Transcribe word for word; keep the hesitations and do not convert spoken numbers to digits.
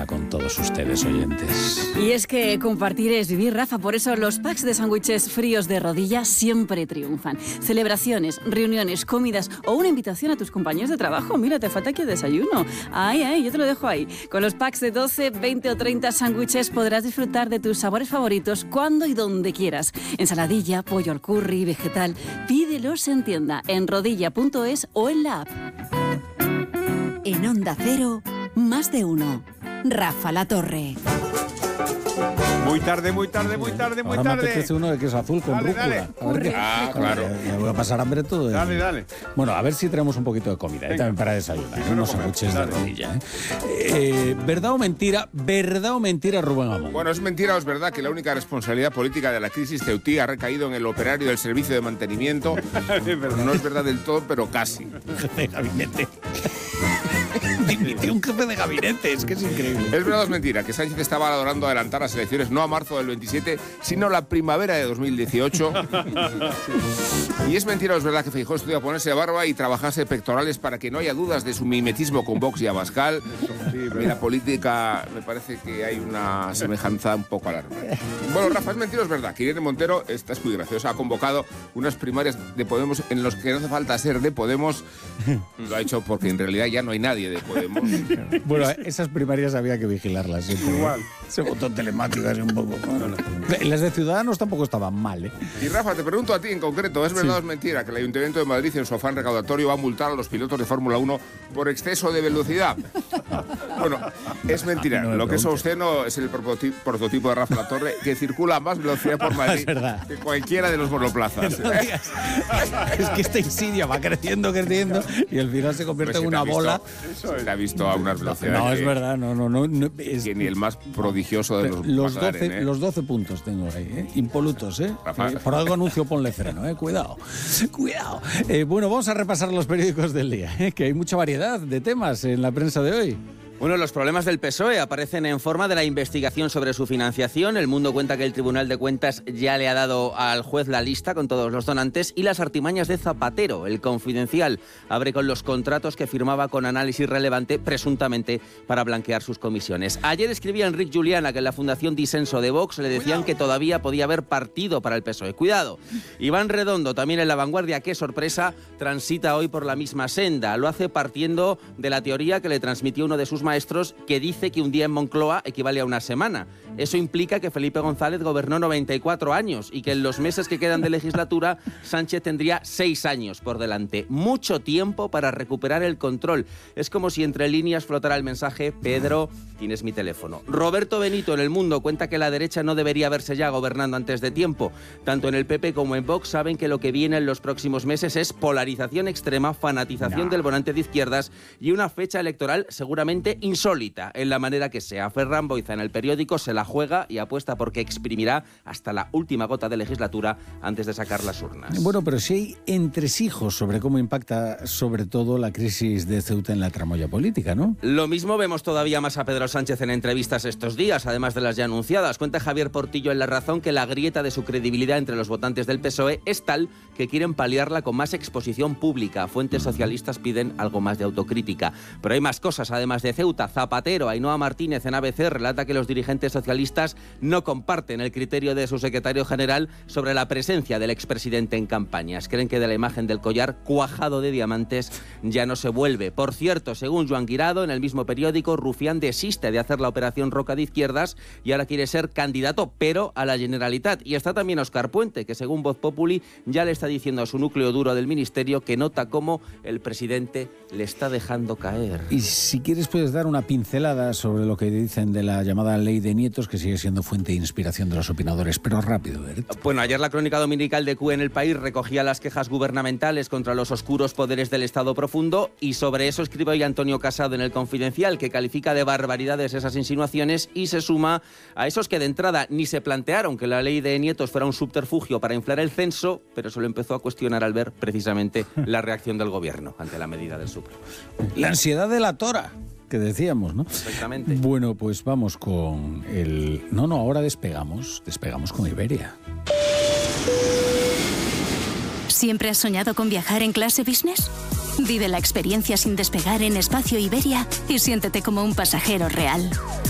semana con todos ustedes, oyentes. Y es que compartir es vivir, Rafa. Por eso los packs de sándwiches fríos de rodilla siempre triunfan. Celebraciones, reuniones, comidas o una invitación a tus compañeros de trabajo. Mira, te falta aquí el desayuno. Ahí, ahí, yo te lo dejo ahí. Con los packs de doce, veinte o treinta sándwiches podrás disfrutar de tus sabores favoritos cuando y donde quieras. Ensaladilla, pollo al curry, vegetal. Pídelos en tienda, en rodilla punto es o en la app. En Onda Cero, más de uno. Rafa La Torre. Muy tarde, muy tarde, muy tarde, muy Ahora tarde. me apetece uno de queso azul con Dale, rúcula. dale. A ver qué- Ah, claro. Me voy a pasar hambre todo. el Dale, día. dale. Bueno, a ver si tenemos un poquito de comida, ¿eh? También para desayunar, ¿eh? Yo no Unos comer. sándwiches de Dale. rodilla. ¿eh? Eh, ¿Verdad o mentira? ¿Verdad o mentira, Rubén Amón? Bueno, es mentira o es verdad que la única responsabilidad política de la crisis Ceutí ha recaído en el operario del servicio de mantenimiento. No es verdad del todo, pero casi. De gabinete. Dimitió un jefe de gabinete, es que es increíble. Es verdad o es mentira que Sánchez estaba valorando adelantar las elecciones no a marzo del veintisiete, sino la primavera de dos mil dieciocho. Y es mentira o es verdad que Feijóo estudia ponerse barba y trabajase pectorales para que no haya dudas de su mimetismo con Vox y Abascal. En la política me parece que hay una semejanza un poco alarmante. Bueno, Rafa, es mentira o es verdad que Irene Montero, esta es muy graciosa, ha convocado unas primarias de Podemos en las que no hace falta ser de Podemos. Lo ha hecho porque en realidad ya no hay nadie de Podemos. Bueno, esas primarias había que vigilarlas siempre. Igual. Se votó telemáticas y un poco. Las de Ciudadanos tampoco estaban mal, ¿eh? Y Rafa, te pregunto a ti en concreto, ¿es verdad o es mentira que el Ayuntamiento de Madrid en su afán recaudatorio va a multar a los pilotos de Fórmula uno por exceso de velocidad? Bueno, es mentira. No, Lo que es no. obsceno es el prototi- prototipo de Rafa La Torre que circula a más velocidad por Madrid Es verdad. que cualquiera de los monoplazas. No digas. Es que esta insidia va creciendo, creciendo y al final se convierte en una bola. Se ha visto a unas velocidades No, es que- verdad, no, no, no. no, es- que ni el más prodigioso de los Los McLaren, doce, ¿eh? los doce puntos tengo ahí, ¿eh? Impolutos, ¿eh? Rafa. Eh, Por algo anuncio ponle freno, ¿eh? Cuidado, cuidado. Eh, bueno, vamos a repasar los periódicos del día, ¿eh? Que hay mucha variedad de temas en la prensa de hoy. Bueno, los problemas del P S O E aparecen en forma de la investigación sobre su financiación. El Mundo cuenta que el Tribunal de Cuentas ya le ha dado al juez la lista con todos los donantes y las artimañas de Zapatero. El Confidencial abre con los contratos que firmaba con Análisis Relevante, presuntamente para blanquear sus comisiones. Ayer escribía Enric Juliana que en la Fundación Disenso de Vox le decían que todavía podía haber partido para el P S O E. Cuidado. Iván Redondo, también en La Vanguardia, qué sorpresa, transita hoy por la misma senda. Lo hace partiendo de la teoría que le transmitió uno de sus maestros, que dice que un día en Moncloa equivale a una semana. Eso implica que Felipe González gobernó noventa y cuatro años y que en los meses que quedan de legislatura Sánchez tendría seis años por delante. Mucho tiempo para recuperar el control. Es como si entre líneas flotara el mensaje: Pedro, tienes mi teléfono. Roberto Benito en El Mundo cuenta que la derecha no debería verse ya gobernando antes de tiempo. Tanto en el P P como en Vox saben que lo que viene en los próximos meses es polarización extrema, fanatización No. del volante de izquierdas y una fecha electoral seguramente insólita en la manera que sea. Ferran Boiza en El Periódico se la juega y apuesta porque exprimirá hasta la última gota de legislatura antes de sacar las urnas. Bueno, pero sí hay entresijos sobre cómo impacta sobre todo la crisis de Ceuta en la tramoya política, ¿no? Lo mismo vemos todavía más a Pedro Sánchez en entrevistas estos días, además de las ya anunciadas. Cuenta Javier Portillo en La Razón que la grieta de su credibilidad entre los votantes del P S O E es tal que quieren paliarla con más exposición pública. Fuentes socialistas piden algo más de autocrítica. Pero hay más cosas, además de Ceuta. Zapatero, Ainhoa Martínez en A B C relata que los dirigentes socialistas no comparten el criterio de su secretario general sobre la presencia del expresidente en campañas. Creen que de la imagen del collar cuajado de diamantes ya no se vuelve. Por cierto, según Joan Guirado, en el mismo periódico, Rufián desiste de hacer la operación Roca de Izquierdas y ahora quiere ser candidato, pero a la Generalitat. Y está también Óscar Puente, que según Voz Populi ya le está diciendo a su núcleo duro del ministerio que nota cómo el presidente le está dejando caer. Y si quieres puedes dar una pincelada sobre lo que dicen de la llamada ley de nietos, que sigue siendo fuente de inspiración de los opinadores, pero rápido, ¿eh? Bueno, ayer la crónica dominical de Q en El País recogía las quejas gubernamentales contra los oscuros poderes del Estado profundo y sobre eso escribe hoy Antonio Casado en El Confidencial, que califica de barbaridades esas insinuaciones y se suma a esos que de entrada ni se plantearon que la ley de nietos fuera un subterfugio para inflar el censo, pero se lo empezó a cuestionar al ver precisamente la reacción del gobierno ante la medida del Supremo. La ansiedad de la tora, que decíamos, ¿no? Exactamente. Bueno, pues vamos con el... No, no, ahora despegamos, despegamos con Iberia. ¿Siempre has soñado con viajar en clase business? Vive la experiencia sin despegar en Espacio Iberia y siéntete como un pasajero real.